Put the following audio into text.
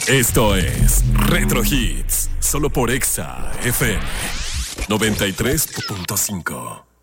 Esto es Retro Hits, solo por Exa FM 93.5.